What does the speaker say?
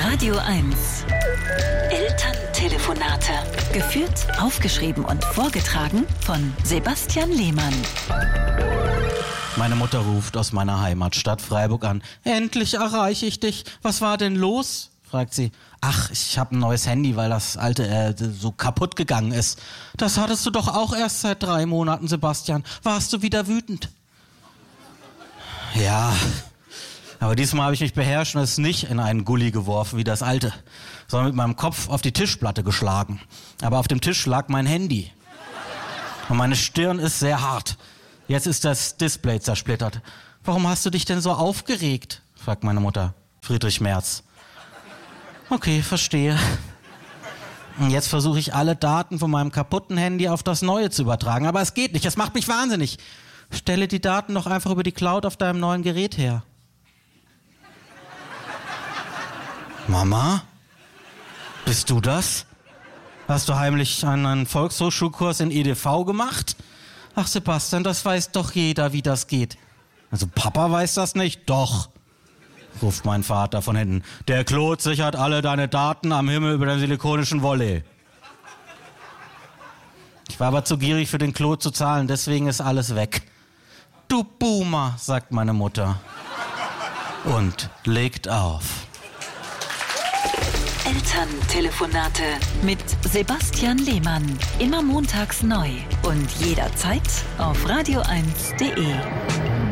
Radio 1. Elterntelefonate. Geführt, aufgeschrieben und vorgetragen von Sebastian Lehmann. Meine Mutter ruft aus meiner Heimatstadt Freiburg an. Endlich erreiche ich dich. Was war denn los? Fragt sie. Ach, ich habe ein neues Handy, weil das alte so kaputt gegangen ist. Das hattest du doch auch erst seit 3 Monaten, Sebastian. Warst du wieder wütend? Ja, aber diesmal habe ich mich beherrscht und es nicht in einen Gully geworfen wie das alte, sondern mit meinem Kopf auf die Tischplatte geschlagen. Aber auf dem Tisch lag mein Handy. Und meine Stirn ist sehr hart. Jetzt ist das Display zersplittert. Warum hast du dich denn so aufgeregt? Fragt meine Mutter. Friedrich Merz. Okay, verstehe. Und jetzt versuche ich alle Daten von meinem kaputten Handy auf das neue zu übertragen. Aber es geht nicht, es macht mich wahnsinnig. Stelle die Daten doch einfach über die Cloud auf deinem neuen Gerät her. Mama? Bist du das? Hast du heimlich einen Volkshochschulkurs in EDV gemacht? Ach Sebastian, das weiß doch jeder, wie das geht. Also Papa weiß das nicht? Doch, ruft mein Vater von hinten. Der Claude sichert alle deine Daten am Himmel über dem silikonischen Volley. Ich war aber zu gierig für den Claude zu zahlen, deswegen ist alles weg. Du Boomer, sagt meine Mutter. Und legt auf. Elterntelefonate mit Sebastian Lehmann. Immer montags neu und jederzeit auf radio1.de.